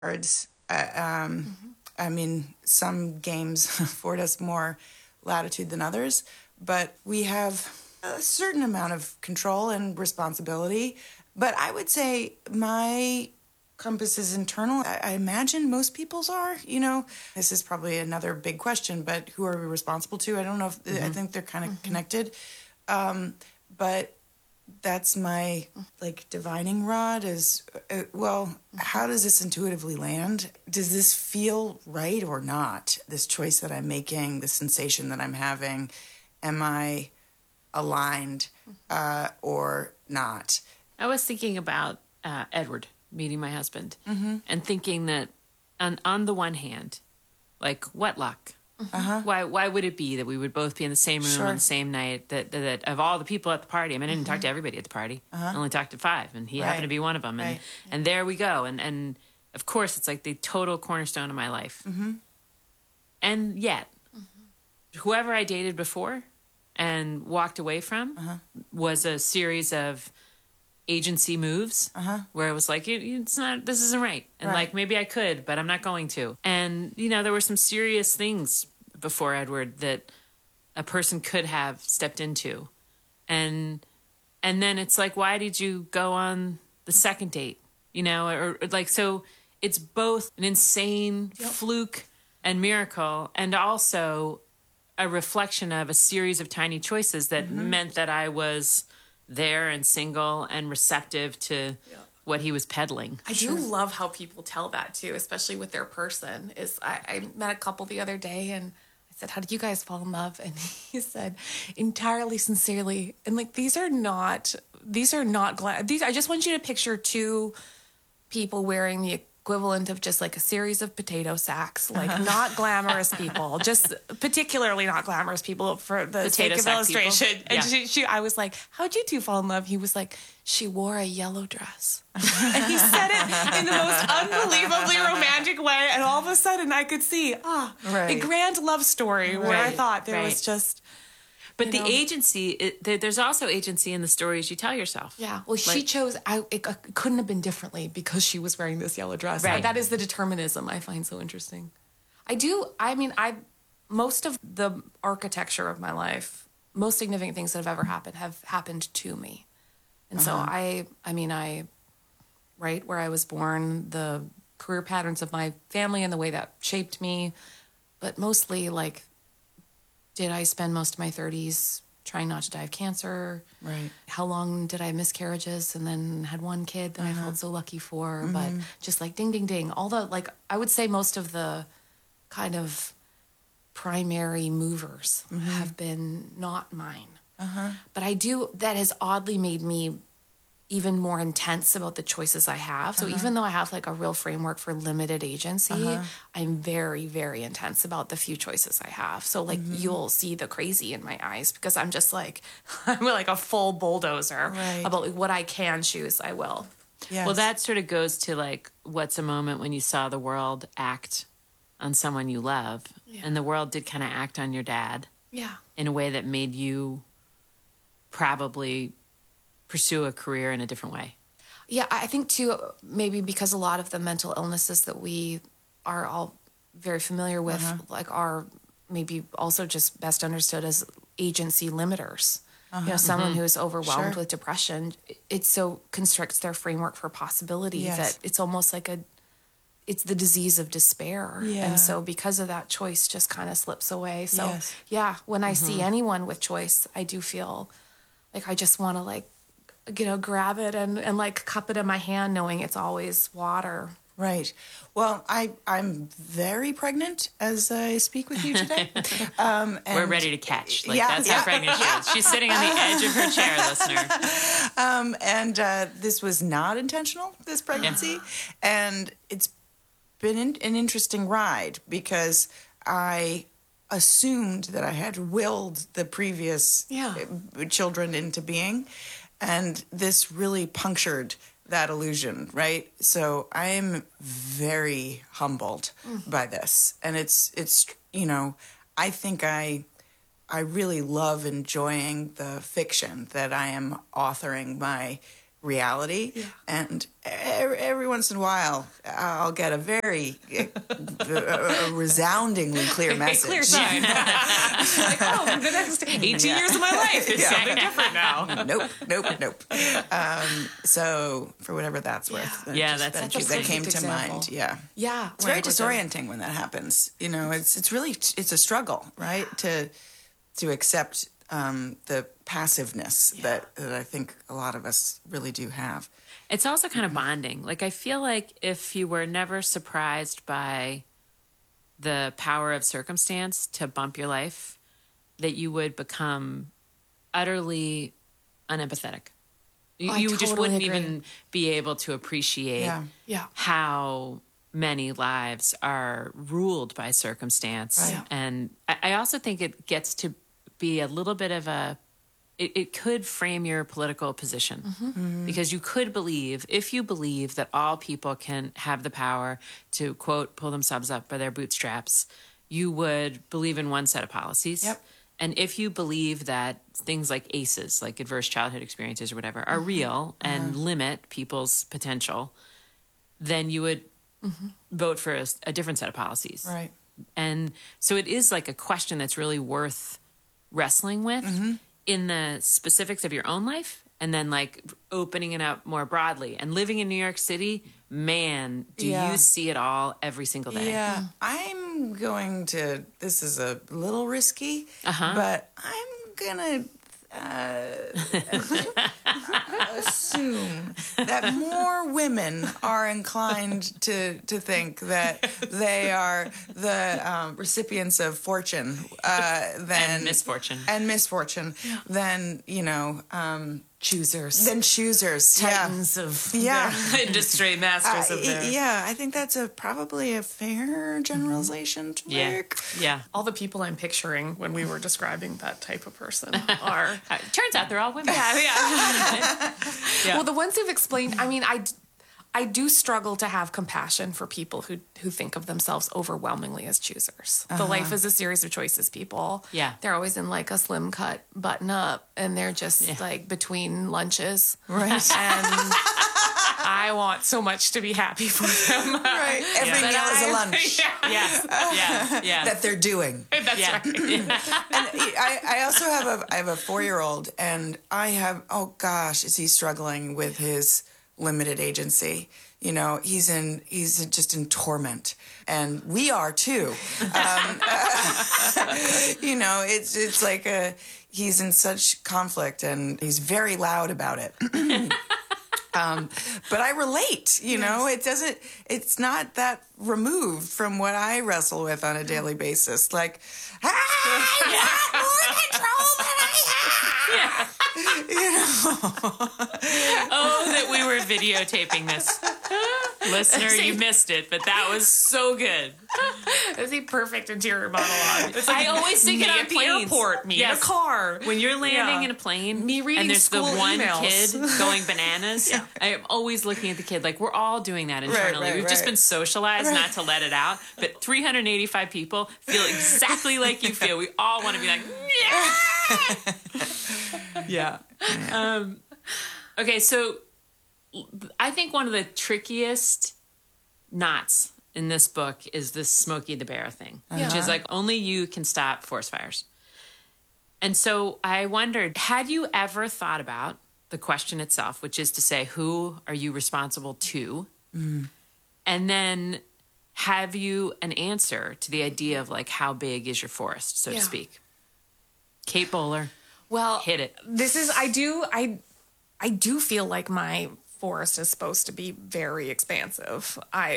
cards. I mean, some games afford us more latitude than others, but we have a certain amount of control and responsibility. But I would say my compass is internal. I imagine most people's are. This is probably another big question, but who are we responsible to? I don't know if I think they're kind of connected. But that's my divining rod is, how does this intuitively land? Does this feel right or not? This choice that I'm making, the sensation that I'm having, am I aligned or not? I was thinking about Edward meeting my husband and thinking that on the one hand, like, what luck? Why would it be that we would both be in the same room on the same night, that of all the people at the party, I mean, I didn't talk to everybody at the party. I only talked to 5, and he happened to be one of them. And there we go. And of course, it's like the total cornerstone of my life. And yet, whoever I dated before and walked away from was a series of agency moves where it was like, it's not, this isn't right. And like, maybe I could, but I'm not going to. And, there were some serious things before Edward that a person could have stepped into. And then it's like, why did you go on the second date? Or like, so it's both an insane fluke and miracle, and also a reflection of a series of tiny choices that meant that I was there and single and receptive to what he was peddling. I do love how people tell that too, especially with their person. I met a couple the other day and I said, how did you guys fall in love? And he said, entirely sincerely. And like, these are not I just want you to picture 2 people wearing the equivalent of just like a series of potato sacks, like not glamorous people, just particularly not glamorous people for the sake of illustration. And I was like, how'd you 2 fall in love? He was like, she wore a yellow dress. And he said it in the most unbelievably romantic way. And all of a sudden I could see, a grand love story where I thought there was just... But the agency, there's also agency in the stories you tell yourself. Yeah. Well, she chose, it couldn't have been differently because she was wearing this yellow dress. Right. That is the determinism I find so interesting. Most of the architecture of my life, most significant things that have ever happened have happened to me. And so right where I was born, the career patterns of my family and the way that shaped me, but mostly like, did I spend most of my 30s trying not to die of cancer? Right. How long did I have miscarriages and then had one kid that I felt so lucky for? But just like ding, ding, ding. All the, like, I would say most of the kind of primary movers have been not mine. But that has oddly made me even more intense about the choices I have. So even though I have like a real framework for limited agency, I'm very, very intense about the few choices I have. So like you'll see the crazy in my eyes because I'm just like, I'm like a full bulldozer about like, what I can choose, I will. Yes. Well, that sort of goes to like, what's a moment when you saw the world act on someone you love, and the world did kind of act on your dad in a way that made you probably pursue a career in a different way. Yeah, I think too, maybe because a lot of the mental illnesses that we are all very familiar with, like, are maybe also just best understood as agency limiters. Someone who is overwhelmed with depression, it so constricts their framework for possibility that it's almost like it's the disease of despair. And so because of that, choice just kind of slips away. So when I see anyone with choice, I do feel like I just want to like, grab it and like cup it in my hand, knowing it's always water. Right. Well, I'm very pregnant as I speak with you today. And we're ready to catch. That's how pregnant she is. She's sitting on the edge of her chair, listener. And this was not intentional, this pregnancy. And it's been an interesting ride because I assumed that I had willed the previous children into being. And this really punctured that illusion, right? So I am very humbled by this. And it's I think I really love enjoying the fiction that I am authoring by reality. And every once in a while, I'll get a very a resoundingly clear message. Clear sign. Like, oh, for the next 18 years of my life, it's something different now. Nope. So for whatever that's worth. Yeah, that's that interesting. came to Example. mind. Yeah. Yeah. It's very disorienting when that happens. You know, it's really a struggle, right? To accept the passiveness that I think a lot of us really do have. It's also kind of bonding. Like, I feel like if you were never surprised by the power of circumstance to bump your life, that you would become utterly unempathetic. You just totally wouldn't agree. even be able to appreciate Yeah. how many lives are ruled by circumstance. Right. And I also think it gets to be a little bit of it could frame your political position because you could believe, if you believe that all people can have the power to, quote, pull themselves up by their bootstraps, you would believe in one set of policies. Yep. And if you believe that things like ACEs, like adverse childhood experiences or whatever, are real and limit people's potential, then you would vote for a different set of policies. Right. And so it is like a question that's really worth wrestling with in the specifics of your own life, and then like opening it up more broadly. And living in New York City, man, do you see it all every single day. Yeah. I'm going to, this is a little risky, but I'm going to assume that more women are inclined to think that they are the recipients of fortune than And misfortune. than Choosers. choosers. Titans of the industry masters of their... Yeah, I think that's probably a fair generalization to make. Yeah. all the people I'm picturing when we were describing that type of person are. Turns out they're all women. Yeah. Well, the ones who've explained, I mean, I do struggle to have compassion for people who think of themselves overwhelmingly as choosers. The life is a series of choices people. Yeah. They're always in like a slim cut button up and they're just like between lunches. Right. And I want so much to be happy for them. Right. Every meal is a lunch Yeah. that they're doing. That's right. And I also have a 4-year-old, and I have, oh gosh, is he struggling with his limited agency? You know, he's just in torment, and we are too. You know, it's like he's in such conflict, and he's very loud about it. But I relate, you know, it's not that removed from what I wrestle with on a daily basis. Like, I want more control than I have. You know? Oh, that we were videotaping this. Listener, you missed it, but that was so good. That's a perfect interior monologue. It's like I always think it me on at the planes. airport, me in a car. When you're landing Yeah. in a plane, Me reading and there's the school one emails. kid going bananas, I am always looking at the kid. Like, we're all doing that internally. right, We've just right. been socialized not to let it out. But 385 people feel exactly like you feel. We all want to be like, yeah. Okay, so I think one of the trickiest knots in this book is this Smokey the Bear thing, which is like only you can stop forest fires. And so I wondered, had you ever thought about the question itself, which is to say, who are you responsible to? And then have you an answer to the idea of like, how big is your forest, so to speak? Kate Bowler, Well, hit it. This is I do feel like my forest is supposed to be very expansive.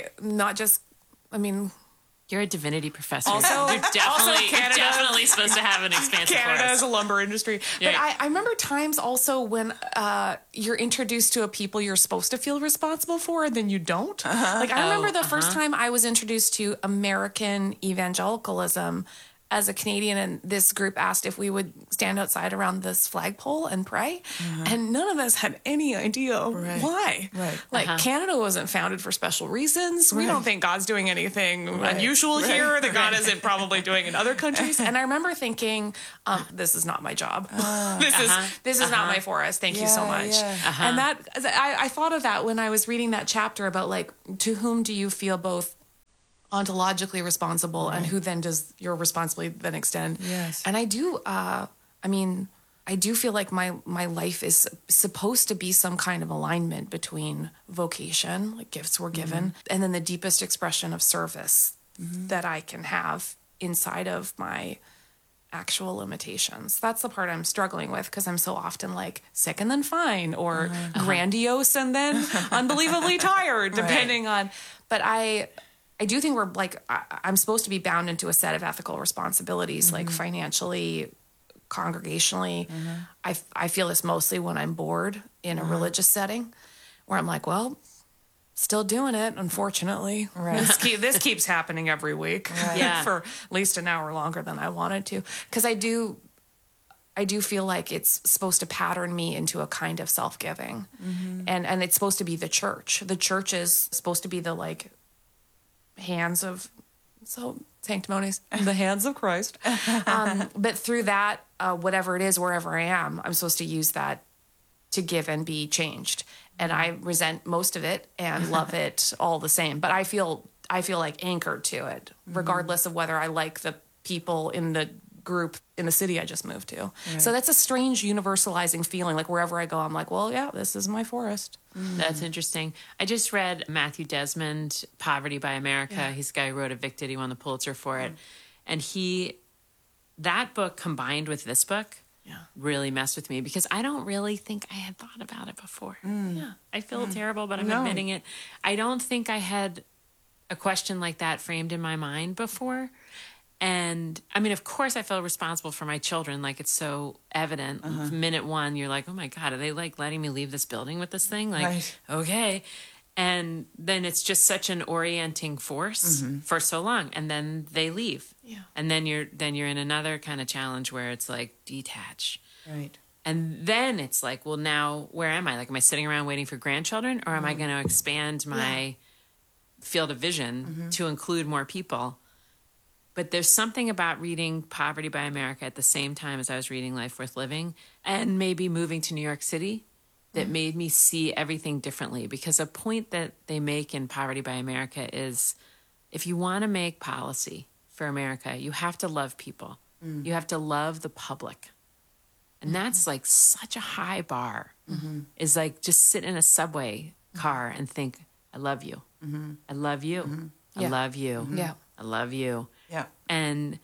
You're a divinity professor. Also- you're definitely, Canada- definitely supposed to have an expansive Canada forest. is a lumber industry. Yeah. But I remember times also when you're introduced to a people you're supposed to feel responsible for, and then you don't. Like I remember the first time I was introduced to American evangelicalism as a Canadian, and this group asked if we would stand outside around this flagpole and pray. And none of us had any idea why. Right. Like, Canada wasn't founded for special reasons. We don't think God's doing anything unusual here that God isn't probably doing in other countries. And I remember thinking, this is not my job. This is not my forest. Thank you so much. And that I thought of that when I was reading that chapter about, like, to whom do you feel both ontologically responsible and who then does your responsibility then extend? Yes. And I do, I do feel like my life is supposed to be some kind of alignment between vocation, like gifts we're given, and then the deepest expression of service that I can have inside of my actual limitations. That's the part I'm struggling with, because I'm so often like sick and then fine, or grandiose and then unbelievably tired, depending on. But I do think we're like, I'm supposed to be bound into a set of ethical responsibilities, like financially, congregationally. I feel this mostly when I'm bored in a religious setting, where I'm like, well, still doing it, unfortunately. This keeps happening every week for at least an hour longer than I wanted to. Because I do feel like it's supposed to pattern me into a kind of self-giving. And it's supposed to be the church. The church is supposed to be the, like, hands of, so sanctimonies, the hands of Christ. But through that, whatever it is, wherever I am, I'm supposed to use that to give and be changed. And I resent most of it and love it all the same. But I feel like anchored to it, regardless of whether I like the people in the group in the city I just moved to. So that's a strange universalizing feeling. Like, wherever I go, I'm like, well, yeah, this is my forest. That's interesting. I just read Matthew Desmond, Poverty by America. He's the guy who wrote Evicted. He won the Pulitzer for it. And that book combined with this book really messed with me, because I don't really think I had thought about it before. I feel terrible, but I'm admitting it. I don't think I had a question like that framed in my mind before. And I mean, of course I felt responsible for my children. Like, it's so evident. Minute one, you're like, oh my God, are they like letting me leave this building with this thing? Like, okay. And then it's just such an orienting force for so long. And then they leave. And then you're in another kind of challenge where it's like, detach. And then it's like, well, now where am I? Like, am I sitting around waiting for grandchildren, or am I going to expand my field of vision to include more people? But there's something about reading Poverty by America at the same time as I was reading Life Worth Living, and maybe moving to New York City, that made me see everything differently. Because a point that they make in Poverty by America is, if you want to make policy for America, you have to love people. You have to love the public. And that's like such a high bar. Is like, just sit in a subway car and think, I love you. I love you. I love you. I love you. And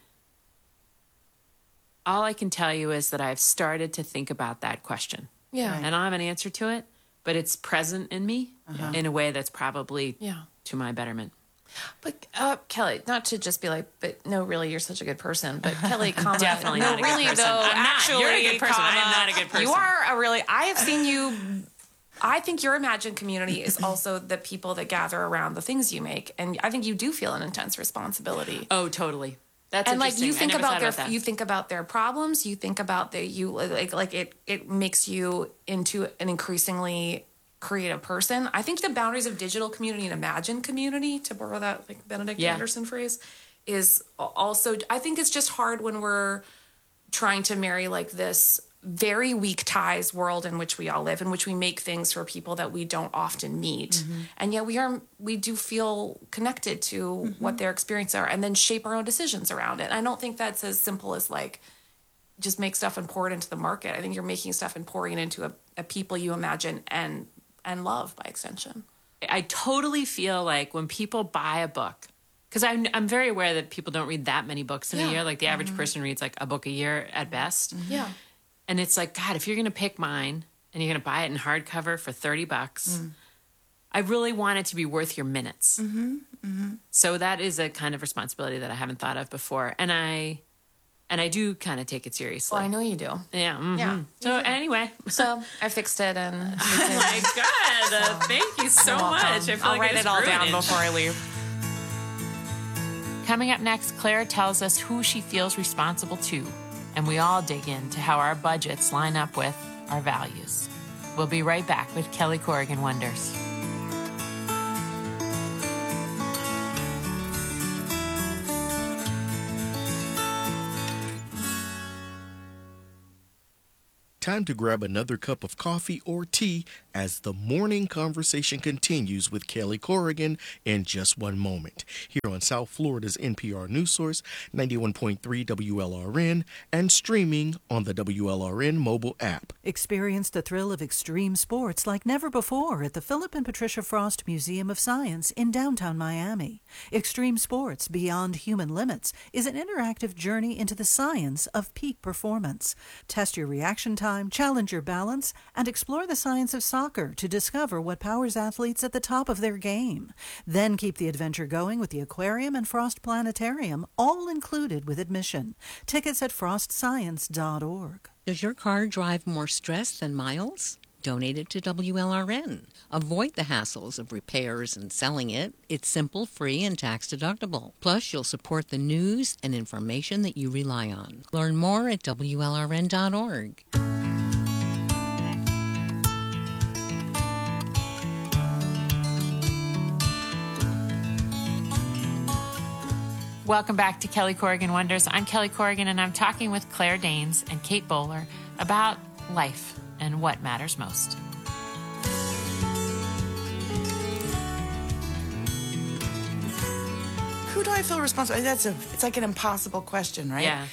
all I can tell you is that I've started to think about that question. And I don't have an answer to it, but it's present in me in a way that's probably to my betterment. But Kelly, not to just be like, but no, really, you're such a good person. But Kelly, comma, Definitely no, not a good really, person. though, I'm not. actually, You're a good person. comma, I am not a good person. You are a really. I have seen you. I think your imagined community is also the people that gather around the things you make, and I think you do feel an intense responsibility. Oh, totally. That's and like, interesting. you think I never about thought their about that. you think about their problems. You think about it makes you into an increasingly creative person. I think the boundaries of digital community and imagined community, to borrow that like Benedict Anderson phrase, is also, I think it's just hard when we're trying to marry like this very weak ties world in which we all live, in which we make things for people that we don't often meet. And yet we do feel connected to what their experiences are, and then shape our own decisions around it. And I don't think that's as simple as like, just make stuff and pour it into the market. I think you're making stuff and pouring it into a people you imagine and love by extension. I totally feel like when people buy a book, because I'm very aware that people don't read that many books in a year. Like, the average person reads like a book a year at best. And it's like, God, if you're going to pick mine and you're going to buy it in hardcover for $30, I really want it to be worth your minutes. So that is a kind of responsibility that I haven't thought of before. And I do kind of take it seriously. Well, I know you do. Yeah. So anyway. So I fixed it, and Oh my God. Thank you so much. I feel I'll like write I it all just down ruined it. before I leave. Coming up next, Claire tells us who she feels responsible to, and we all dig into how our budgets line up with our values. We'll be right back with Kelly Corrigan Wonders. Time to grab another cup of coffee or tea as the morning conversation continues with Kelly Corrigan in just one moment. Here on South Florida's NPR News Source, 91.3 WLRN, and streaming on the WLRN mobile app. Experience the thrill of extreme sports like never before at the Philip and Patricia Frost Museum of Science in downtown Miami. Extreme Sports Beyond Human Limits is an interactive journey into the science of peak performance. Test your reaction time, challenge your balance, and explore the science of soccer to discover what powers athletes at the top of their game. Then keep the adventure going with the aquarium and Frost Planetarium, all included with admission. Tickets at frostscience.org. Does your car drive more stress than miles? Donate it to WLRN. Avoid the hassles of repairs and selling it. It's simple, free, and tax-deductible. Plus, you'll support the news and information that you rely on. Learn more at WLRN.org. Welcome back to Kelly Corrigan Wonders. I'm Kelly Corrigan, and I'm talking with Claire Danes and Kate Bowler about life and what matters most. Who do I feel responsible? It's like an impossible question, right? Yeah.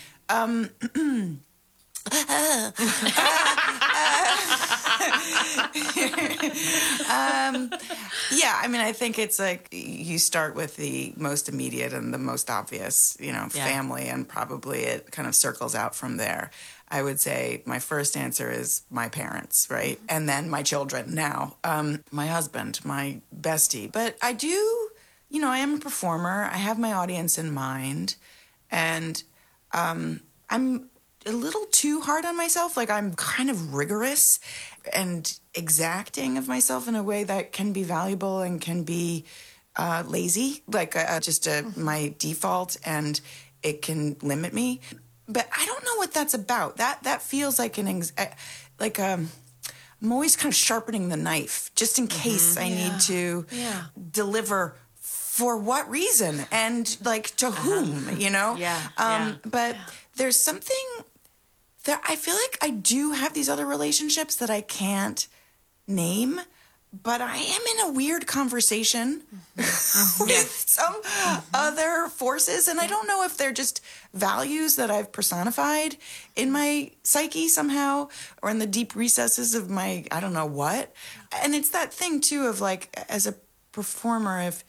Yeah, I mean, I think it's like you start with the most immediate and the most obvious, family, and probably it kind of circles out from there. I would say my first answer is my parents, right? And then my children now, my husband, my bestie. But I do, I am a performer. I have my audience in mind. And I'm a little too hard on myself. Like, I'm kind of rigorous and exacting of myself in a way that can be valuable and can be lazy, like my default, and it can limit me. But I don't know what that's about. That feels like I'm always kind of sharpening the knife just in case I need to deliver. For what reason and like to whom, But there's something that I feel like I do have these other relationships that I can't name, but I am in a weird conversation with some other forces. And I don't know if they're just values that I've personified in my psyche somehow, or in the deep recesses of my, I don't know what. And it's that thing too of like, as a performer, if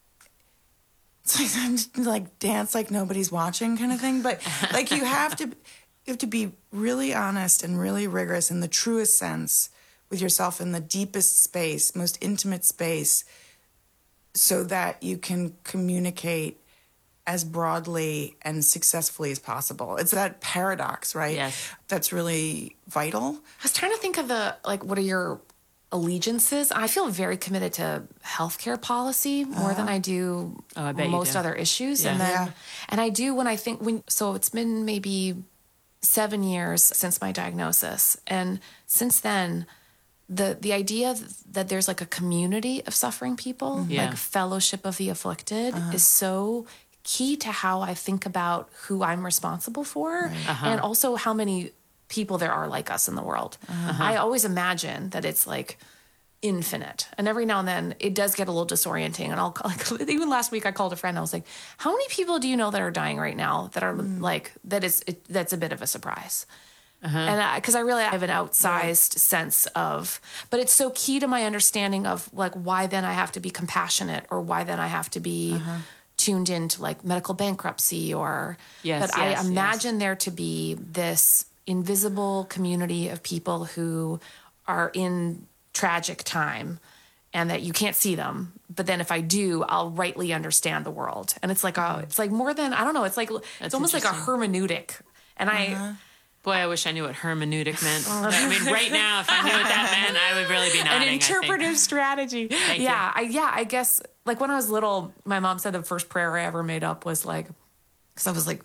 it's like dance like nobody's watching kind of thing. But like you have to be really honest and really rigorous in the truest sense with yourself in the deepest space, most intimate space, so that you can communicate as broadly and successfully as possible. It's that paradox, right? Yes. That's really vital. I was trying to think of what are your allegiances? I feel very committed to healthcare policy more than I do most other issues. Yeah. And I do so it's been maybe 7 years since my diagnosis. And since then, the idea that there's like a community of suffering people, like fellowship of the afflicted, is so key to how I think about who I'm responsible for, and also how many people there are like us in the world. I always imagine that it's like infinite, and every now and then it does get a little disorienting. And I'll even last week I called a friend. I was like, "How many people do you know that are dying right now that are like that's a bit of a surprise?" And because I have an outsized sense of, but it's so key to my understanding of like why then I have to be compassionate, or why then I have to be tuned into like medical bankruptcy, or I imagine there to be this invisible community of people who are in tragic time, and that you can't see them, but then if I do, I'll rightly understand the world. And it's like it's like more than, I don't know, it's like it's almost like a hermeneutic. And Boy, I wish I knew what hermeneutic meant. I mean, right now, if I knew what that meant, I would really be nodding. An interpretive I think. strategy. Thank you. I guess like when I was little, my mom said the first prayer I ever made up was like, because I was like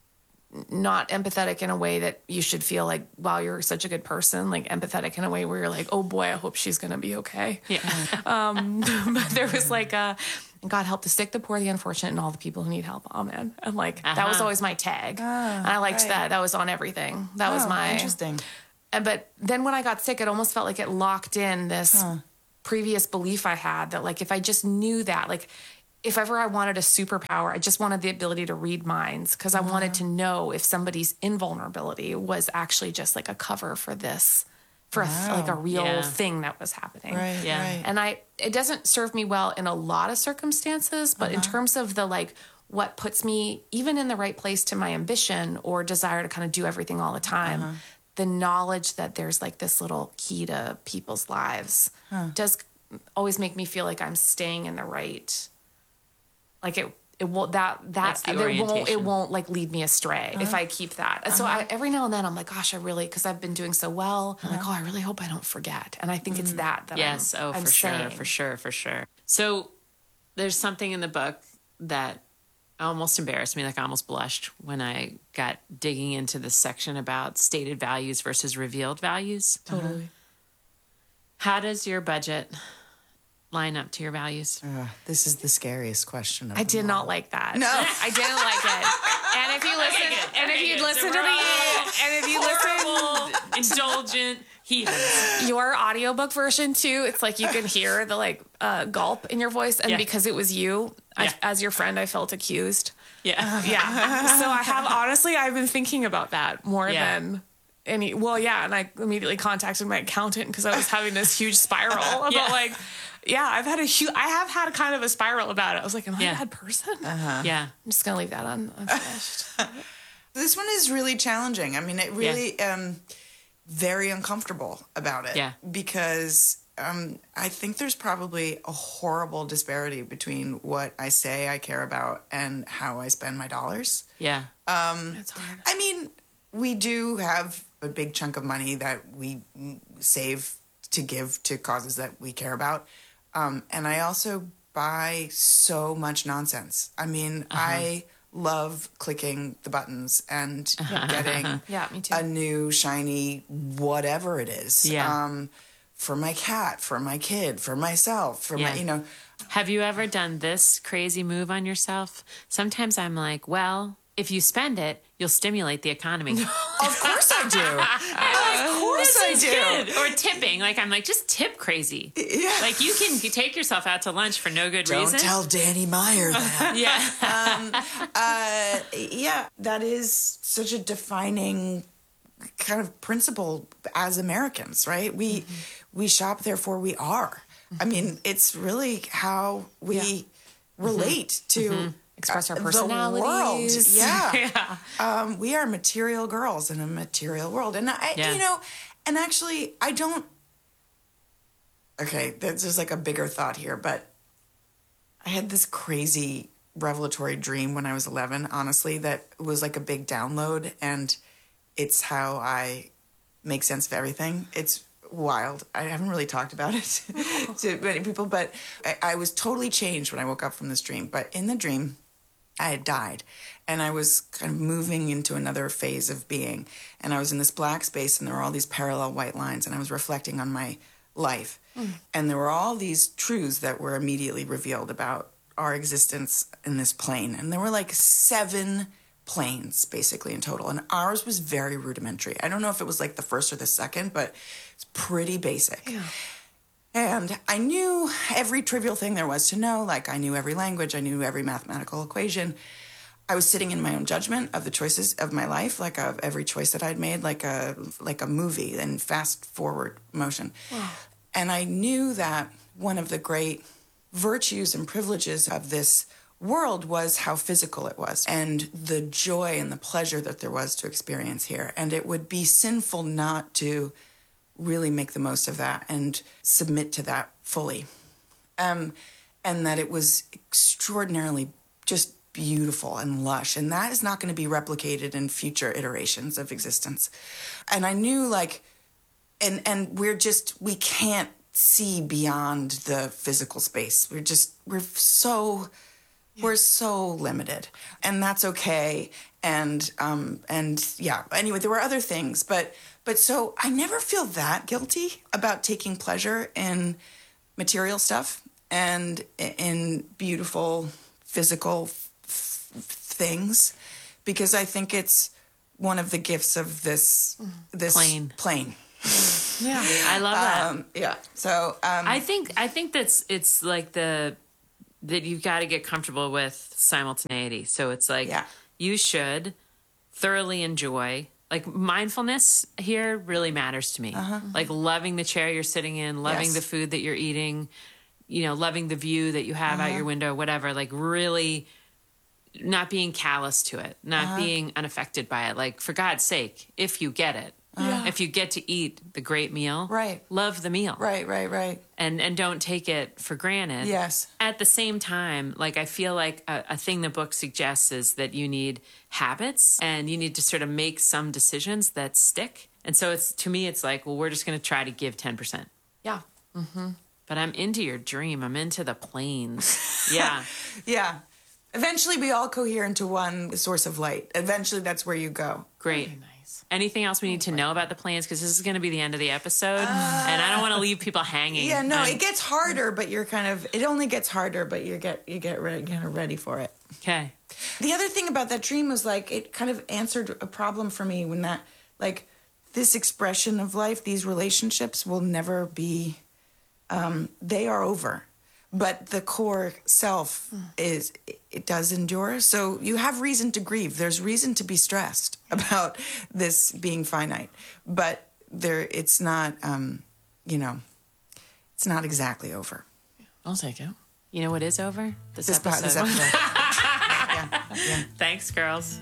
not empathetic in a way that you should feel like, wow, you're such a good person. Like empathetic in a way where you're like, oh boy, I hope she's gonna be okay. Yeah. But there was like God help the sick, the poor, the unfortunate, and all the people who need help. Amen. And like that was always my tag. And I liked that. That was on everything. That was my interesting. But then when I got sick, it almost felt like it locked in this previous belief I had that like if I just knew that, like if ever I wanted a superpower, I just wanted the ability to read minds because I wanted to know if somebody's invulnerability was actually just like a cover for this. For like a real thing that was happening. Right, Yeah. right. And it doesn't serve me well in a lot of circumstances, but in terms of the like what puts me even in the right place to my ambition or desire to kind of do everything all the time, the knowledge that there's like this little key to people's lives does always make me feel like I'm staying in the right, like it won't That's the it orientation. won't like lead me astray if I keep that. And so every now and then I'm like, gosh, I really, because I've been doing so well. I'm like, oh, I really hope I don't forget. And I think it's that Yes. I'm For saying. sure. For sure. So there's something in the book that almost embarrassed me. Like I almost blushed when I got digging into this section about stated values versus revealed values. Totally. How does your budget line up to your values? This is the scariest question. I did not like that. No. I didn't like it. And if you listen, and if you listen Indulgent heathens. your audiobook version too, it's like you can hear the like gulp in your voice. And Yeah. because it was you, Yeah. as your friend, I felt accused. Yeah. Yeah. So I've been thinking about that more Yeah. than any. Well, yeah. And I immediately contacted my accountant because I was having this huge spiral about Yeah. like, yeah, I have had a kind of a spiral about it. I was like, am I Yeah. a bad person? Yeah. I'm just gonna leave that unfinished. This one is really challenging. I mean, it really very uncomfortable about it. Yeah. Because I think there's probably a horrible disparity between what I say I care about and how I spend my dollars. Yeah. It's hard. I mean, we do have a big chunk of money that we save to give to causes that we care about. And I also buy so much nonsense. I mean, I love clicking the buttons and getting Yeah, me too. a new shiny whatever it is. Yeah. For my cat, for my kid, for myself, for Yeah. my, Have you ever done this crazy move on yourself? Sometimes I'm like, well, if you spend it, you'll stimulate the economy. Of course I do. Of course I do. Or tipping. Like, I'm like, just tip crazy. Yeah. Like, you can take yourself out to lunch for no good reason. Don't tell Danny Meyer that. Yeah. Yeah, that is such a defining kind of principle as Americans, right? We shop, therefore we are. I mean, it's really how we relate to Express our the world. personalities. Yeah. We are material girls in a material world. And and actually I don't, okay, there's just like a bigger thought here, but I had this crazy revelatory dream when I was 11, honestly, that was like a big download, and it's how I make sense of everything. It's wild. I haven't really talked about it to many people, but I was totally changed when I woke up from this dream. But in the dream, I had died, and I was kind of moving into another phase of being, and I was in this black space, and there were all these parallel white lines, and I was reflecting on my life, and there were all these truths that were immediately revealed about our existence in this plane, and there were like 7 planes basically in total, and ours was very rudimentary. I don't know if it was like the first or the second, but it's pretty basic. Yeah. And I knew every trivial thing there was to know. Like, I knew every language, I knew every mathematical equation. I was sitting in my own judgment of the choices of my life, like of every choice that I'd made, like a movie in fast forward motion. Wow. And I knew that one of the great virtues and privileges of this world was how physical it was, and the joy and the pleasure that there was to experience here. And it would be sinful not to really make the most of that and submit to that fully. And that it was extraordinarily just beautiful and lush, and that is not going to be replicated in future iterations of existence. And I knew and we can't see beyond the physical space. We're so limited, and that's okay. And yeah, anyway, there were other things, but so I never feel that guilty about taking pleasure in material stuff and in beautiful physical things, because I think it's one of the gifts of this plane. Yeah, I love that. Yeah. So I think it's like that you've got to get comfortable with simultaneity. So it's like you should thoroughly enjoy. Like mindfulness here really matters to me. Like loving the chair you're sitting in, loving the food that you're eating, loving the view that you have out your window, whatever. Like really not being callous to it, not being unaffected by it. Like for God's sake, if you get it, if you get to eat the great meal, love the meal. Right. And don't take it for granted. Yes. At the same time, like I feel like a thing the book suggests is that you need habits and you need to sort of make some decisions that stick. And so to me, it's like, well, we're just going to try to give 10%. Yeah. But I'm into your dream. I'm into the planes. Yeah. Yeah. Eventually we all cohere into one source of light. Eventually that's where you go. Great. Very nice. Anything else we need to know about the planes? Because this is going to be the end of the episode, and I don't want to leave people hanging. Yeah, no, it gets harder, but it only gets harder, but you get ready for it. Okay. The other thing about that dream was like it kind of answered a problem for me when that like this expression of life, these relationships will never be. They are over. But the core self it does endure. So you have reason to grieve. There's reason to be stressed about this being finite. But it's not, it's not exactly over. I'll take it. You know what is over? This episode. This episode. Yeah. Thanks, girls.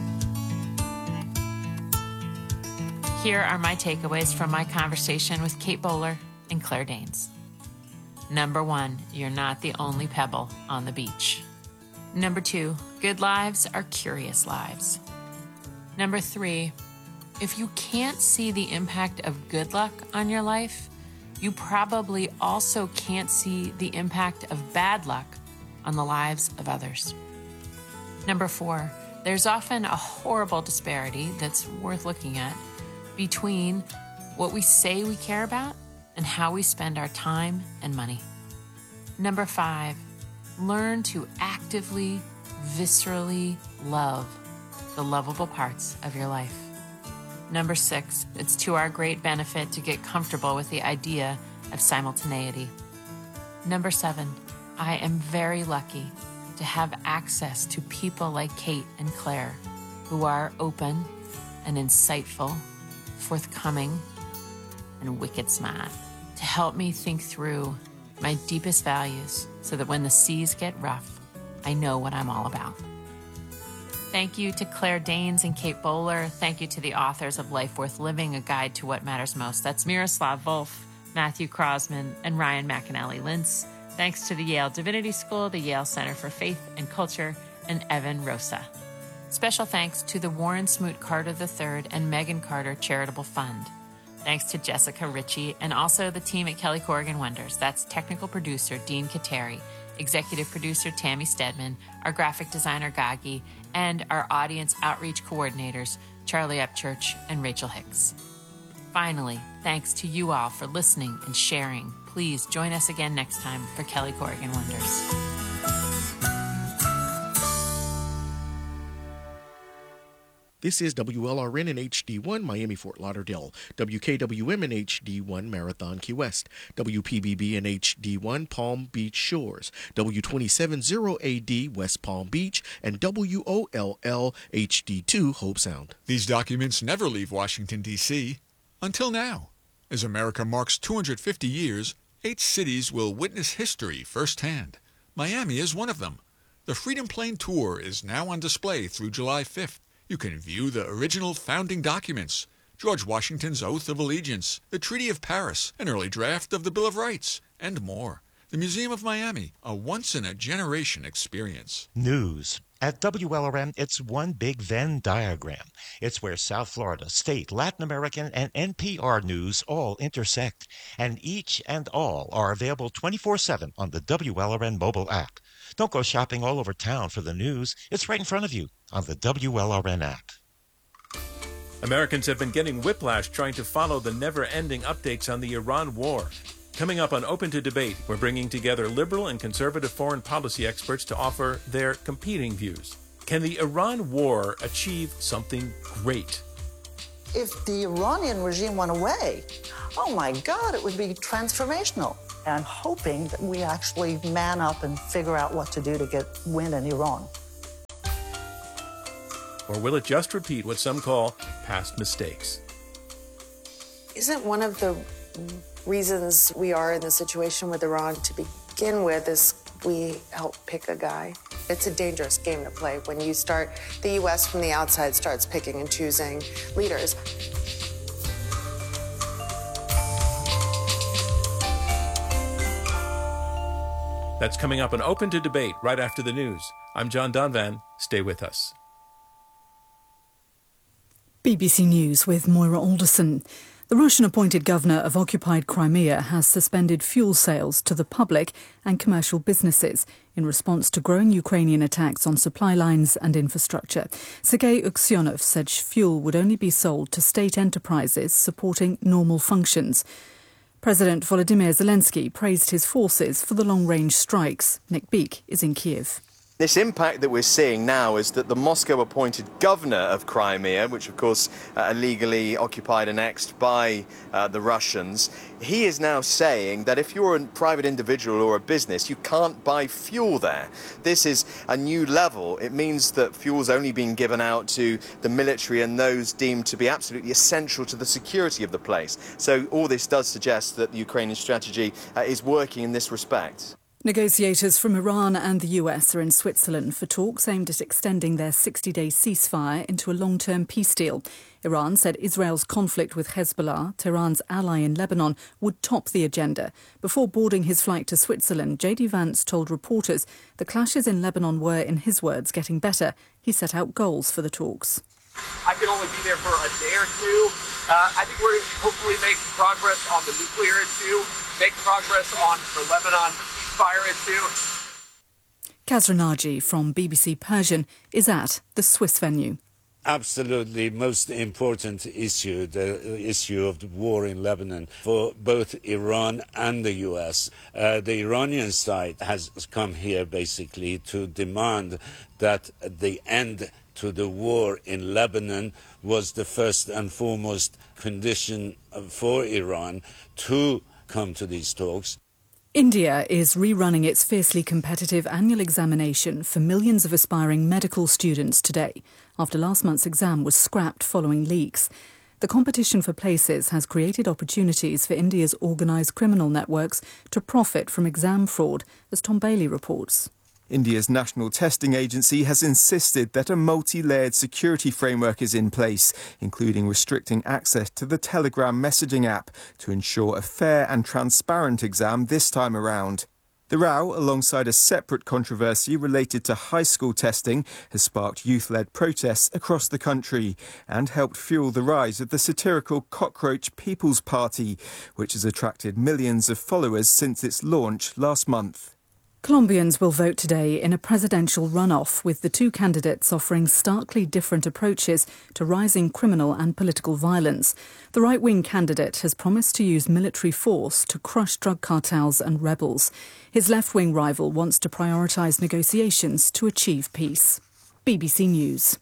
Here are my takeaways from my conversation with Kate Bowler and Claire Danes. Number 1, you're not the only pebble on the beach. Number 2, good lives are curious lives. Number 3, if you can't see the impact of good luck on your life, you probably also can't see the impact of bad luck on the lives of others. Number 4, there's often a horrible disparity that's worth looking at between what we say we care about and how we spend our time and money. Number 5, learn to actively, viscerally love the lovable parts of your life. Number 6, it's to our great benefit to get comfortable with the idea of simultaneity. Number 7, I am very lucky to have access to people like Kate and Claire who are open and insightful, forthcoming, and wicked smart to help me think through my deepest values so that when the seas get rough, I know what I'm all about. Thank you to Claire Danes and Kate Bowler. Thank you to the authors of Life Worth Living, A Guide to What Matters Most. That's Miroslav Volf, Matthew Crosman, and Ryan McAnally Lintz. Thanks to the Yale Divinity School, the Yale Center for Faith and Culture, and Evan Rosa. Special thanks to the Warren Smoot Carter III and Megan Carter Charitable Fund. Thanks to Jessica Ritchie and also the team at Kelly Corrigan Wonders. That's technical producer Dean Kateri, executive producer Tammy Stedman, our graphic designer Gagi, and our audience outreach coordinators Charlie Upchurch and Rachel Hicks. Finally, thanks to you all for listening and sharing. Please join us again next time for Kelly Corrigan Wonders. This is WLRN in HD1, Miami, Fort Lauderdale, WKWM in HD1, Marathon, Key West, WPBB in HD1, Palm Beach Shores, W270AD, West Palm Beach, and WOLL HD2, Hope Sound. These documents never leave Washington, D.C. Until now. As America marks 250 years, 8 cities will witness history firsthand. Miami is one of them. The Freedom Plane Tour is now on display through July 5th. You can view the original founding documents, George Washington's Oath of Allegiance, the Treaty of Paris, an early draft of the Bill of Rights, and more. The Museum of Miami, a once-in-a-generation experience. News. At WLRM, it's one big Venn diagram. It's where South Florida, state, Latin American, and NPR news all intersect. And each and all are available 24/7 on the WLRN mobile app. Don't go shopping all over town for the news. It's right in front of you on the WLRN app. Americans have been getting whiplash trying to follow the never-ending updates on the Iran war. Coming up on Open to Debate, we're bringing together liberal and conservative foreign policy experts to offer their competing views. Can the Iran war achieve something great? If the Iranian regime went away, oh my God, it would be transformational. And I'm hoping that we actually man up and figure out what to do to win in Iran. Or will it just repeat what some call past mistakes? Isn't one of the reasons we are in the situation with Iran to begin with is we help pick a guy? It's a dangerous game to play when the U.S. from the outside starts picking and choosing leaders. That's coming up on Open to Debate right after the news. I'm John Donvan. Stay with us. BBC News with Moira Alderson. The Russian-appointed governor of occupied Crimea has suspended fuel sales to the public and commercial businesses in response to growing Ukrainian attacks on supply lines and infrastructure. Sergei Uksyonov said fuel would only be sold to state enterprises supporting normal functions. President Volodymyr Zelensky praised his forces for the long-range strikes. Nick Beake is in Kiev. This impact that we're seeing now is that the Moscow-appointed governor of Crimea, which of course illegally occupied and annexed by the Russians, he is now saying that if you're a private individual or a business, you can't buy fuel there. This is a new level. It means that fuel's only being given out to the military and those deemed to be absolutely essential to the security of the place. So all this does suggest that the Ukrainian strategy is working in this respect. Negotiators from Iran and the US are in Switzerland for talks aimed at extending their 60-day ceasefire into a long-term peace deal. Iran said Israel's conflict with Hezbollah, Tehran's ally in Lebanon, would top the agenda. Before boarding his flight to Switzerland, J.D. Vance told reporters the clashes in Lebanon were, in his words, getting better. He set out goals for the talks. I can only be there for a day or two. I think we're going to hopefully make progress on the nuclear issue, make progress on the Lebanon fire issue. Kazra Naji from BBC Persian is at the Swiss venue. Absolutely most important issue, the issue of the war in Lebanon for both Iran and the US. The Iranian side has come here basically to demand that the end to the war in Lebanon was the first and foremost condition for Iran to come to these talks. India is rerunning its fiercely competitive annual examination for millions of aspiring medical students today, after last month's exam was scrapped following leaks. The competition for places has created opportunities for India's organised criminal networks to profit from exam fraud, as Tom Bailey reports. India's National Testing Agency has insisted that a multi-layered security framework is in place, including restricting access to the Telegram messaging app to ensure a fair and transparent exam this time around. The row, alongside a separate controversy related to high school testing, has sparked youth-led protests across the country and helped fuel the rise of the satirical Cockroach People's Party, which has attracted millions of followers since its launch last month. Colombians will vote today in a presidential runoff, with the two candidates offering starkly different approaches to rising criminal and political violence. The right-wing candidate has promised to use military force to crush drug cartels and rebels. His left-wing rival wants to prioritise negotiations to achieve peace. BBC News.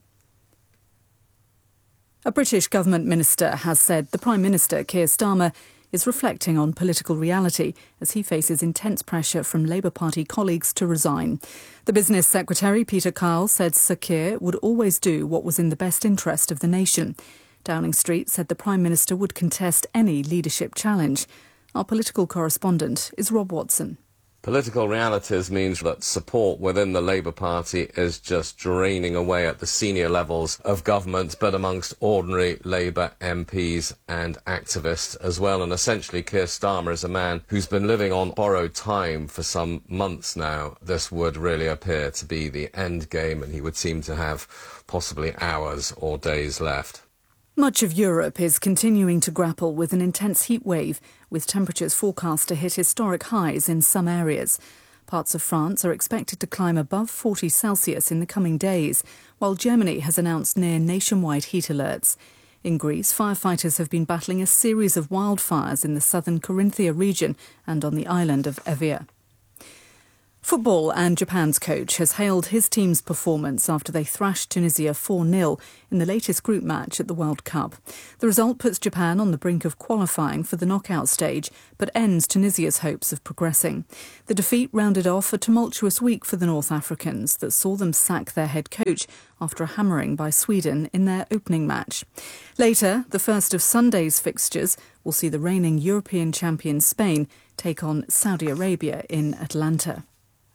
A British government minister has said the Prime Minister, Keir Starmer, is reflecting on political reality as he faces intense pressure from Labour Party colleagues to resign. The Business Secretary, Peter Kyle, said Sir Keir would always do what was in the best interest of the nation. Downing Street said the Prime Minister would contest any leadership challenge. Our political correspondent is Rob Watson. Political realities means that support within the Labour Party is just draining away at the senior levels of government, but amongst ordinary Labour MPs and activists as well. And essentially Keir Starmer is a man who's been living on borrowed time for some months now. This would really appear to be the end game, and he would seem to have possibly hours or days left. Much of Europe is continuing to grapple with an intense heat wave, with temperatures forecast to hit historic highs in some areas. Parts of France are expected to climb above 40 Celsius in the coming days, while Germany has announced near nationwide heat alerts. In Greece, firefighters have been battling a series of wildfires in the southern Carinthia region and on the island of Evia. Football and Japan's coach has hailed his team's performance after they thrashed Tunisia 4-0 in the latest group match at the World Cup. The result puts Japan on the brink of qualifying for the knockout stage, but ends Tunisia's hopes of progressing. The defeat rounded off a tumultuous week for the North Africans that saw them sack their head coach after a hammering by Sweden in their opening match. Later, the first of Sunday's fixtures will see the reigning European champion Spain take on Saudi Arabia in Atlanta.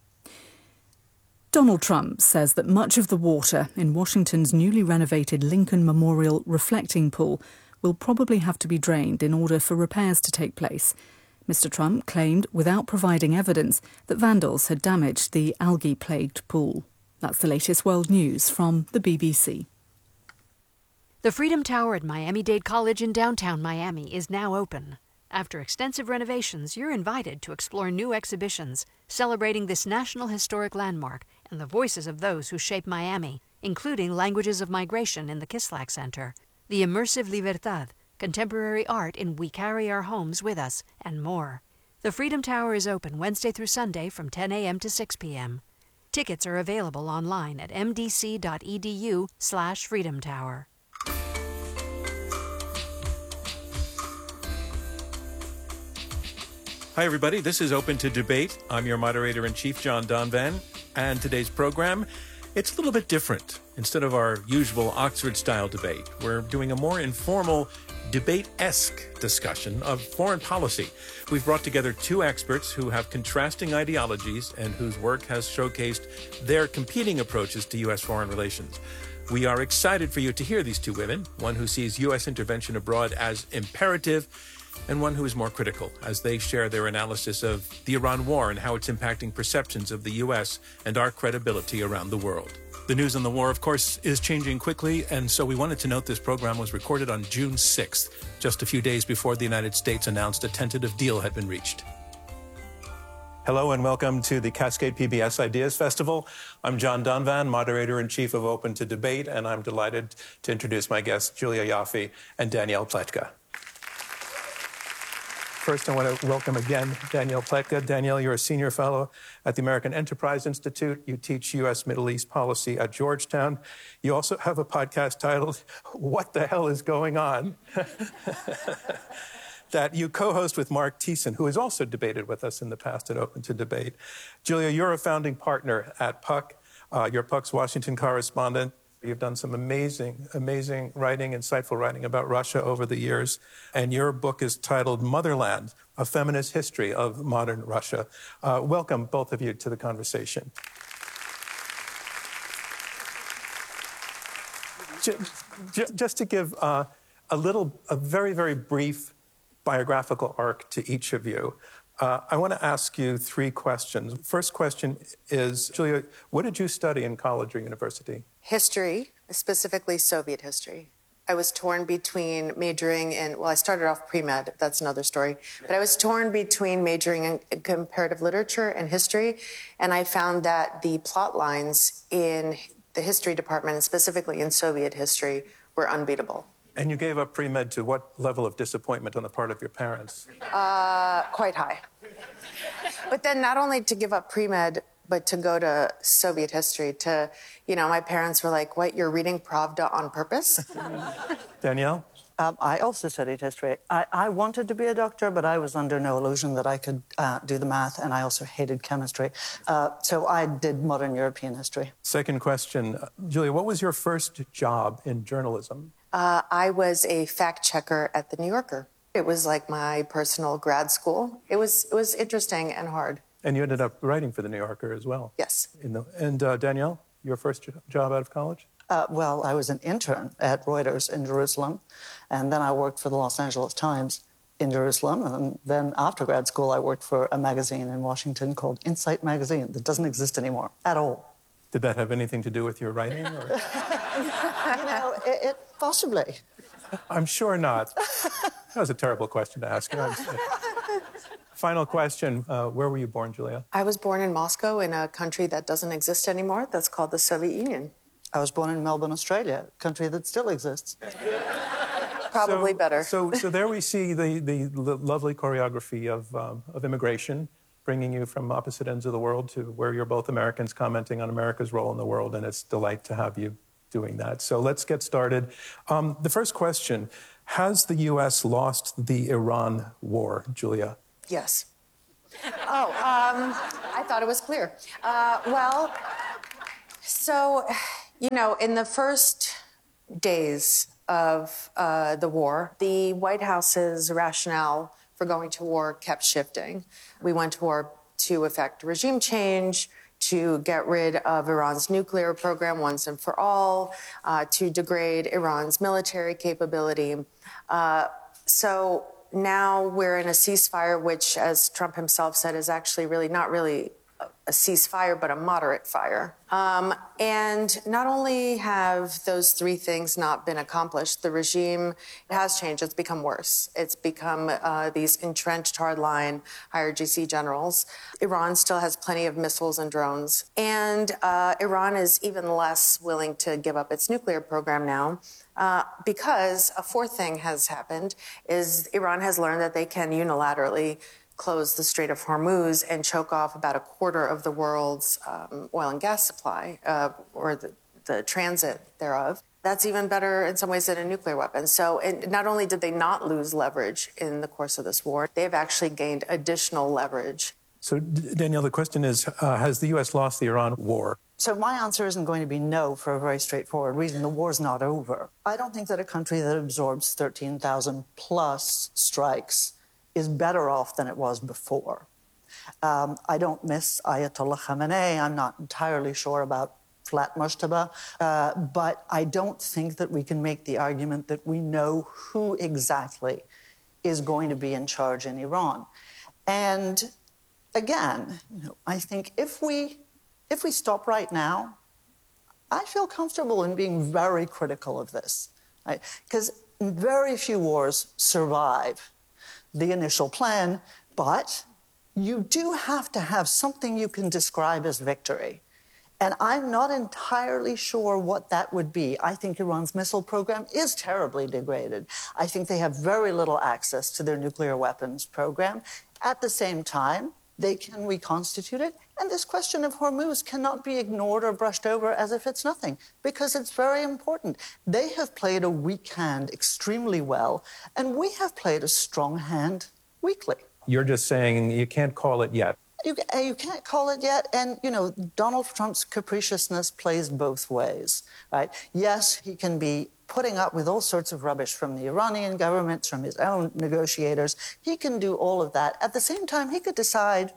Donald Trump says that much of the water in Washington's newly renovated Lincoln Memorial reflecting pool will probably have to be drained in order for repairs to take place. Mr. Trump claimed, without providing evidence, that vandals had damaged the algae-plagued pool. That's the latest world news from the BBC. The Freedom Tower at Miami-Dade College in downtown Miami is now open. After extensive renovations, you're invited to explore new exhibitions celebrating this National Historic Landmark and the voices of those who shape Miami, including Languages of Migration in the Kislak Center, the immersive Libertad, contemporary art in We Carry Our Homes With Us, and more. The Freedom Tower is open Wednesday through Sunday from 10 a.m. to 6 p.m. Tickets are available online at mdc.edu/Freedom Tower. Hi, everybody. This is Open to Debate. I'm your moderator-in-chief, John Donvan. And today's program, it's a little bit different. Instead of our usual Oxford-style debate, we're doing a more informal, debate-esque discussion of foreign policy. We've brought together two experts who have contrasting ideologies and whose work has showcased their competing approaches to U.S. foreign relations. We are excited for you to hear these two women, one who sees U.S. intervention abroad as imperative, and one who is more critical, as they share their analysis of the Iran war and how it's impacting perceptions of the U.S. and our credibility around the world. The news on the war, of course, is changing quickly, and so we wanted to note this program was recorded on June 6th, just a few days before the United States announced a tentative deal had been reached. Hello and welcome to the Cascade PBS Ideas Festival. I'm John Donvan, moderator-in-chief of Open to Debate, and I'm delighted to introduce my guests, Julia Ioffe and Danielle Pletka. First, I want to welcome again Danielle Pletka. Danielle, you're a senior fellow at the American Enterprise Institute. You teach U.S. Middle East policy at Georgetown. You also have a podcast titled, What the Hell is Going On? that you co-host with Mark Thiessen, who has also debated with us in the past at Open to Debate. Julia, you're a founding partner at Puck. You're Puck's Washington correspondent. You've done some amazing writing, insightful writing about Russia over the years. And your book is titled Motherland, A Feminist History of Modern Russia. Welcome, both of you, to the conversation. Just to give a very, very brief biographical arc to each of you, I want to ask you three questions. First question is, Julia, what did you study in college or university? History, specifically Soviet history. I was torn between majoring in, well, I started off pre-med, that's another story, but I was torn between majoring in comparative literature and history, and I found that the plot lines in the history department, and specifically in Soviet history, were unbeatable. And you gave up pre-med to what level of disappointment on the part of your parents? Quite high. But then not only to give up pre-med, but to go to Soviet history, my parents were like, what, you're reading Pravda on purpose? Danielle? I also studied history. I wanted to be a doctor, but I was under no illusion that I could do the math, and I also hated chemistry. So I did modern European history. Second question. Julia, what was your first job in journalism? I was a fact checker at The New Yorker. It was like my personal grad school. It was interesting and hard. And you ended up writing for The New Yorker as well. Yes. And Danielle, your first job out of college? Well, I was an intern at Reuters in Jerusalem, and then I worked for the Los Angeles Times in Jerusalem, and then after grad school, I worked for a magazine in Washington called Insight Magazine that doesn't exist anymore at all. Did that have anything to do with your writing? Or? It possibly. I'm sure not. That was a terrible question to ask. Final question. Where were you born, Julia? I was born in Moscow, in a country that doesn't exist anymore. That's called the Soviet Union. I was born in Melbourne, Australia, a country that still exists. Probably better. So there we see the lovely choreography of immigration, bringing you from opposite ends of the world to where you're both Americans commenting on America's role in the world, and it's a delight to have you doing that. So let's get started. The first question, has the U.S. lost the Iran war, Julia? Yes. I thought it was clear. In the first days of the war, the White House's rationale for going to war kept shifting. We went to war to effect regime change, to get rid of Iran's nuclear program once and for all, to degrade Iran's military capability. So now we're in a ceasefire, which, as Trump himself said, is actually really not really a ceasefire, but a moderate fire. And not only have those three things not been accomplished, the regime has changed. It's become worse. It's become these entrenched hardline IRGC generals. Iran still has plenty of missiles and drones. And Iran is even less willing to give up its nuclear program now. Because a fourth thing has happened is Iran has learned that they can unilaterally close the Strait of Hormuz and choke off about a quarter of the world's oil and gas supply, or the transit thereof. That's even better in some ways than a nuclear weapon. So not only did they not lose leverage in the course of this war, they've actually gained additional leverage. So, Danielle, the question is, has the U.S. lost the Iran war? So my answer isn't going to be no for a very straightforward reason. The war's not over. I don't think that a country that absorbs 13,000 plus strikes is better off than it was before. I don't miss Ayatollah Khamenei. I'm not entirely sure about Flat Mujtaba, but I don't think that we can make the argument that we know who exactly is going to be in charge in Iran. And again, I think if we stop right now, I feel comfortable in being very critical of this, right? Because very few wars survive the initial plan, but you do have to have something you can describe as victory. And I'm not entirely sure what that would be. I think Iran's missile program is terribly degraded. I think they have very little access to their nuclear weapons program. At the same time, they can reconstitute it. And this question of Hormuz cannot be ignored or brushed over as if it's nothing, because it's very important. They have played a weak hand extremely well, and we have played a strong hand weakly. You're just saying you can't call it yet. You can't call it yet. And, Donald Trump's capriciousness plays both ways, right? Yes, he can be putting up with all sorts of rubbish from the Iranian government, from his own negotiators. He can do all of that. At the same time, he could decide,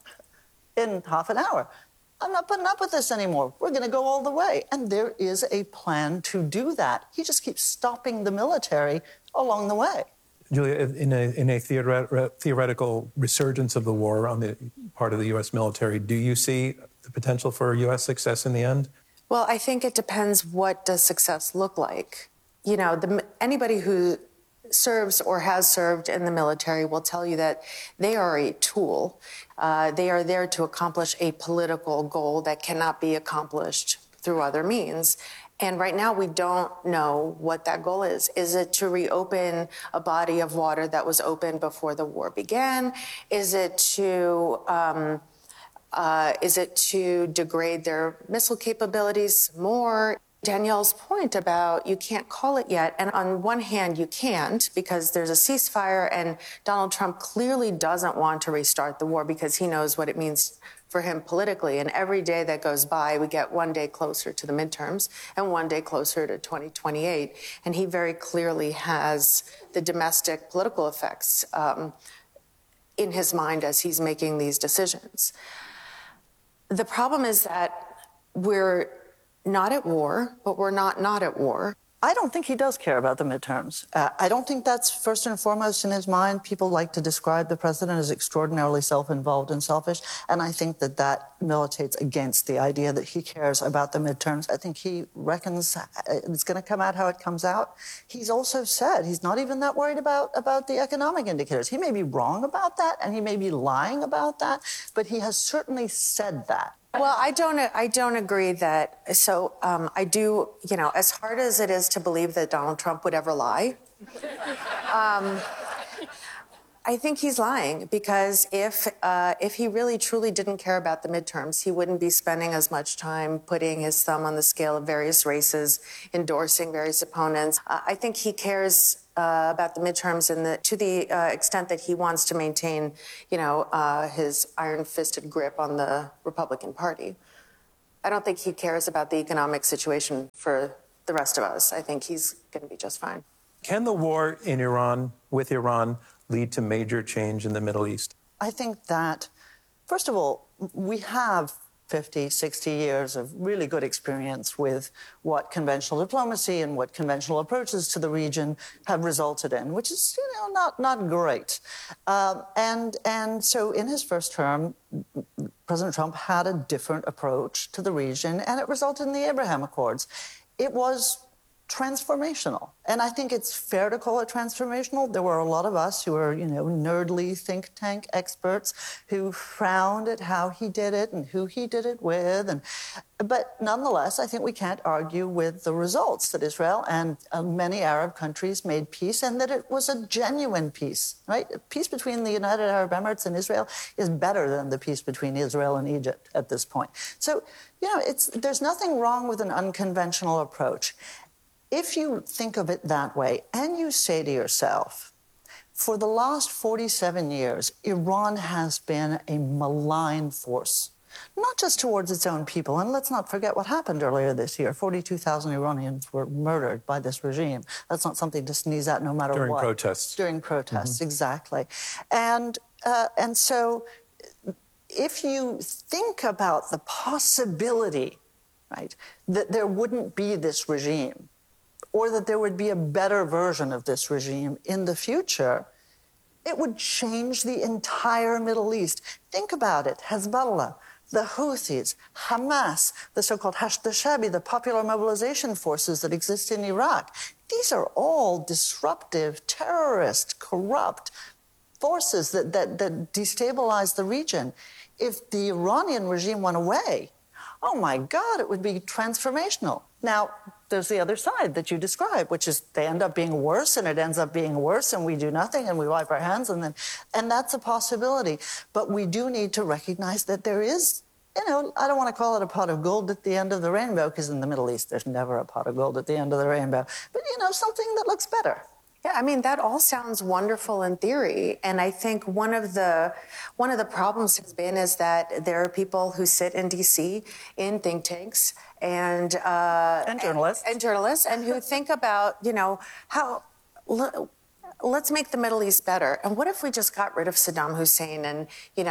in half an hour, I'm not putting up with this anymore. We're going to go all the way. And there is a plan to do that. He just keeps stopping the military along the way. Julia, in a theoretical resurgence of the war on the part of the U.S. military, do you see the potential for U.S. success in the end? Well, I think it depends, what does success look like? Anybody who serves or has served in the military will tell you that they are a tool. They are there to accomplish a political goal that cannot be accomplished through other means. And right now, we don't know what that goal is. Is it to reopen a body of water that was open before the war began? Is it to degrade their missile capabilities more? Danielle's point about you can't call it yet, and on one hand you can't because there's a ceasefire, and Donald Trump clearly doesn't want to restart the war because he knows what it means for him politically. And every day that goes by, we get one day closer to the midterms and one day closer to 2028. And he very clearly has the domestic political effects in his mind as he's making these decisions. The problem is that we're not at war, but we're not at war. I don't think he does care about the midterms. I don't think that's first and foremost in his mind. People like to describe the president as extraordinarily self-involved and selfish, and I think that that militates against the idea that he cares about the midterms. I think he reckons it's going to come out how it comes out. He's also said he's not even that worried about the economic indicators. He may be wrong about that, and he may be lying about that, but he has certainly said that. Well, I don't agree that. So I do, as hard as it is to believe that Donald Trump would ever lie, I think he's lying, because if he really truly didn't care about the midterms, he wouldn't be spending as much time putting his thumb on the scale of various races, endorsing various opponents. I think he cares about the midterms to the extent that he wants to maintain, his iron-fisted grip on the Republican Party. I don't think he cares about the economic situation for the rest of us. I think he's going to be just fine. Can the war in Iran, with Iran, lead to major change in the Middle East? I think that, first of all, we have 50, 60 years of really good experience with what conventional diplomacy and what conventional approaches to the region have resulted in, which is, not great. And so in his first term, President Trump had a different approach to the region, and it resulted in the Abraham Accords. It was transformational. And I think it's fair to call it transformational. There were a lot of us who were, nerdly think tank experts who frowned at how he did it and who he did it with. But nonetheless, I think we can't argue with the results that Israel and many Arab countries made peace, and that it was a genuine peace, right? Peace between the United Arab Emirates and Israel is better than the peace between Israel and Egypt at this point. So, there's nothing wrong with an unconventional approach. If you think of it that way, and you say to yourself, for the last 47 years, Iran has been a malign force, not just towards its own people. And let's not forget what happened earlier this year. 42,000 Iranians were murdered by this regime. That's not something to sneeze at, no matter what. During protests. During protests, exactly. And so if you think about the possibility, right, that there wouldn't be this regime, or that there would be a better version of this regime in the future, it would change the entire Middle East. Think about it. Hezbollah, the Houthis, Hamas, the so-called Hashd al-Shaabi, the popular mobilization forces that exist in Iraq. These are all disruptive, terrorist, corrupt forces that destabilize the region. If the Iranian regime went away, oh my God, it would be transformational. Now, there's the other side that you describe, which is they end up being worse, and it ends up being worse, and we do nothing, and we wipe our hands, and that's a possibility. But we do need to recognize that there is, I don't want to call it a pot of gold at the end of the rainbow, because in the Middle East, there's never a pot of gold at the end of the rainbow. But, something that looks better. Yeah, that all sounds wonderful in theory, and I think one of the problems has been is that there are people who sit in D.C. in think tanks and journalists and who think about how let's make the Middle East better. And what if we just got rid of Saddam Hussein and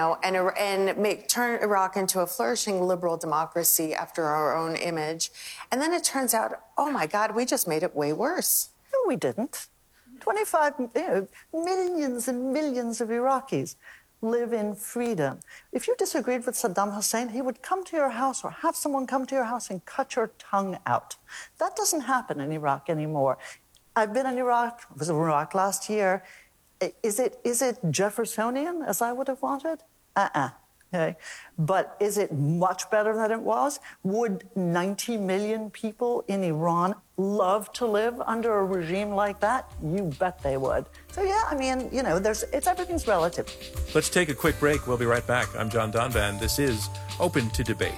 turn Iraq into a flourishing liberal democracy after our own image? And then it turns out, oh my God, we just made it way worse. No, we didn't. 25 millions and millions of Iraqis live in freedom. If you disagreed with Saddam Hussein, he would come to your house or have someone come to your house and cut your tongue out. That doesn't happen in Iraq anymore. I've been in Iraq. I was in Iraq last year. Is it Jeffersonian, as I would have wanted? Okay. But is it much better than it was? Would 90 million people in Iran love to live under a regime like that? You bet they would. So yeah, everything's relative. Let's take a quick break. We'll be right back. I'm John Donvan. This is Open to Debate.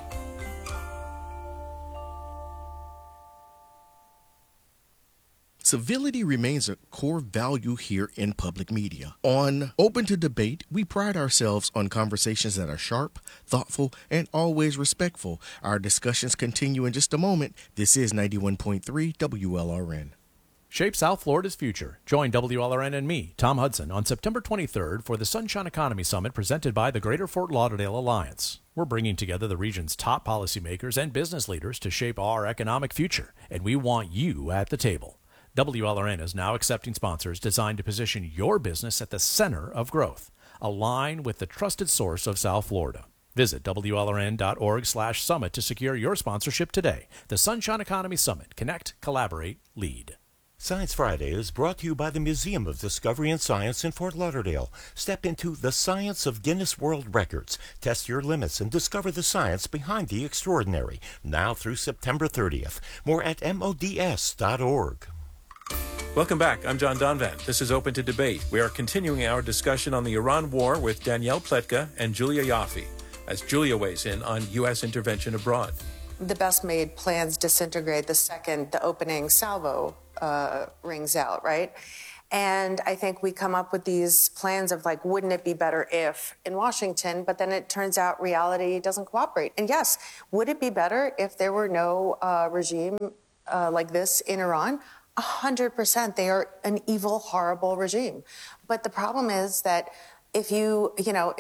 Civility remains a core value here in public media. On Open to Debate, we pride ourselves on conversations that are sharp, thoughtful, and always respectful. Our discussions continue in just a moment. This is 91.3 WLRN. Shape South Florida's future. Join WLRN and me, Tom Hudson, on September 23rd for the Sunshine Economy Summit presented by the Greater Fort Lauderdale Alliance. We're bringing together the region's top policymakers and business leaders to shape our economic future, and we want you at the table. WLRN is now accepting sponsors designed to position your business at the center of growth. Align with the trusted source of South Florida. Visit WLRN.org/summit to secure your sponsorship today. The Sunshine Economy Summit. Connect, collaborate, lead. Science Friday is brought to you by the Museum of Discovery and Science in Fort Lauderdale. Step into the science of Guinness World Records. Test your limits and discover the science behind the extraordinary. Now through September 30th. More at mods.org. Welcome back. I'm John Donvan. This is Open to Debate. We are continuing our discussion on the Iran war with Danielle Pletka and Julia Yaffe, as Julia weighs in on U.S. intervention abroad. The best made plans disintegrate the second the opening salvo rings out, right? And I think we come up with these plans of like, wouldn't it be better if in Washington? But then it turns out reality doesn't cooperate. And yes, would it be better if there were no regime like this in Iran? 100%. They are an evil, horrible regime. But the problem is that if you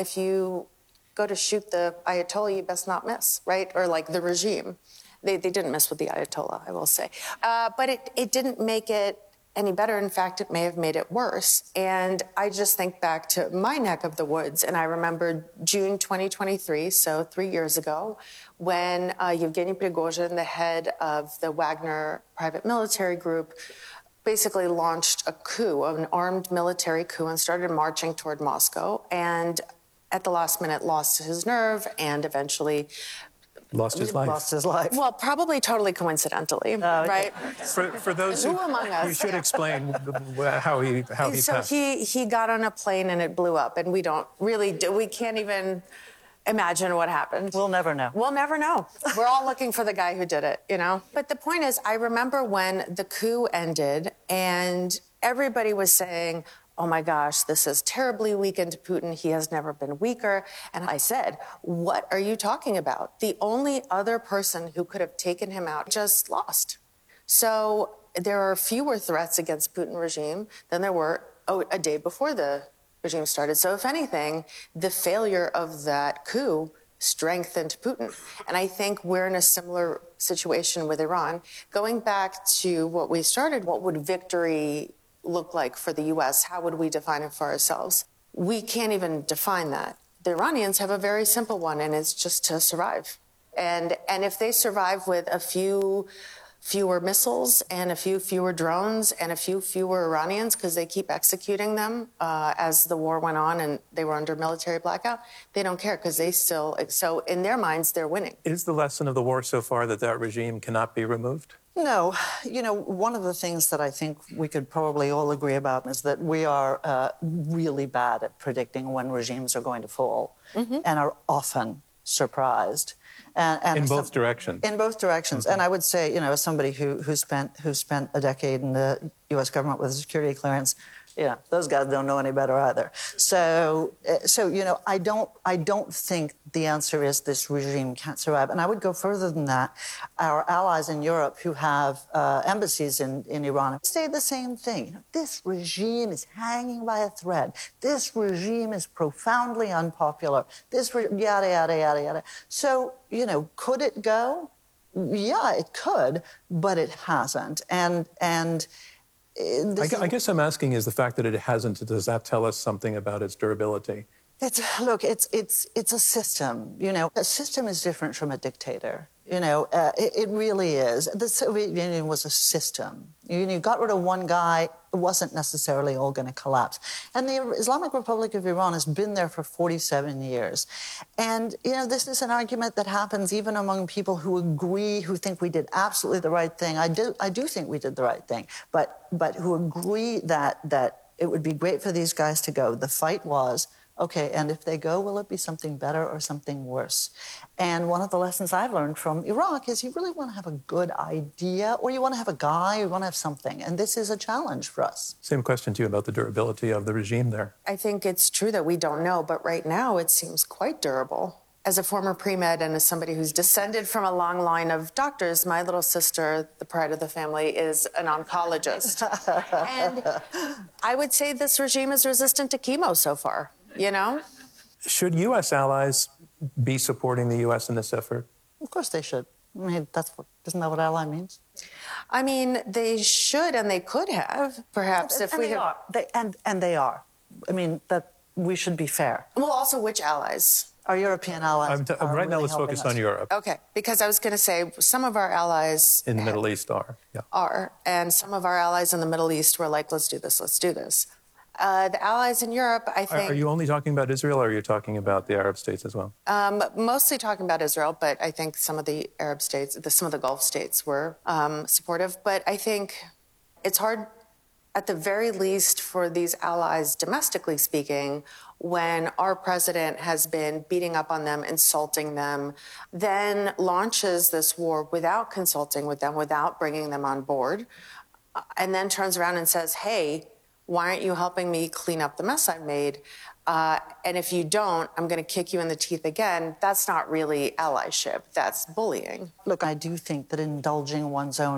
go to shoot the Ayatollah, you best not miss, right? Or like the regime. They didn't mess with the Ayatollah, I will say. But it didn't make it any better. In fact, it may have made it worse. And I just think back to my neck of the woods, and I remember June 2023, so 3 years ago, when Yevgeny Prigozhin, the head of the Wagner private military group, basically launched a coup, an armed military coup, and started marching toward Moscow. And at the last minute lost his nerve and eventually lost his life. Well, probably totally coincidentally, right? For those who among us? You should explain how he passed. He got on a plane and it blew up, and we can't even imagine what happened. We'll never know. We'll never know. We're all looking for the guy who did it, you know? But the point is, I remember when the coup ended and everybody was saying, oh my gosh, this has terribly weakened Putin. He has never been weaker. And I said, what are you talking about? The only other person who could have taken him out just lost. So there are fewer threats against Putin regime than there were a day before the regime started. So if anything, the failure of that coup strengthened Putin. And I think we're in a similar situation with Iran. Going back to what we started, what would victory look like for the U.S.? How would we define it for ourselves? We can't even define that. The Iranians have a very simple one, and it's just to survive. And if they survive with a few fewer missiles and a few fewer drones and a few fewer Iranians, because they keep executing them as the war went on and they were under military blackout, they don't care because so in their minds, they're winning. Is the lesson of the war so far that regime cannot be removed? No. One of the things that I think we could probably all agree about is that we are really bad at predicting when regimes are going to fall and are often surprised. And in both directions. In both directions. And I would say, as somebody who spent a decade in the U.S. government with a security clearance, those guys don't know any better either. So I don't think the answer is this regime can't survive. And I would go further than that. Our allies in Europe who have embassies in Iran say the same thing. This regime is hanging by a thread. This regime is profoundly unpopular. Yada, yada, yada, yada. So, could it go? Yeah, it could, but it hasn't. I guess I'm asking, is the fact that it hasn't, does that tell us something about its durability? It's a system. A system is different from a dictator. It really is. The Soviet Union was a system. You got rid of one guy, it wasn't necessarily all going to collapse. And the Islamic Republic of Iran has been there for 47 years. And, this is an argument that happens even among people who agree, who think we did absolutely the right thing. I do think we did the right thing, but who agree that it would be great for these guys to go. The fight was, okay, and if they go, will it be something better or something worse? And one of the lessons I've learned from Iraq is you really want to have a good idea, or you want to have a guy, or you want to have something. And this is a challenge for us. Same question to you about the durability of the regime there. I think it's true that we don't know, but right now it seems quite durable. as a former pre-med and as somebody who's descended from a long line of doctors, my little sister, the pride of the family, is an oncologist. And I would say this regime is resistant to chemo so far, you know? Should U.S. allies be supporting the U.S. in this effort? Of course they should. I mean, isn't that what ally means? I mean, they should and they could have, perhaps, if we are. They are. I mean, that we should be fair. Well, also, which allies? Our European allies. Right now, let's focus on Europe. Okay, because I was going to say some of our allies in the Middle East are, and some of our allies in the Middle East were like, let's do this. The allies in Europe, I think... Are you only talking about Israel, or are you talking about the Arab states as well? Mostly talking about Israel, but I think some of the Arab states, some of the Gulf states were supportive. But I think it's hard, at the very least, for these allies, domestically speaking, when our president has been beating up on them, insulting them, then launches this war without consulting with them, without bringing them on board, and then turns around and says, hey, why aren't you helping me clean up the mess I've made? And if you don't, I'm going to kick you in the teeth again. That's not really allyship. That's bullying. Look, I do think that indulging one's own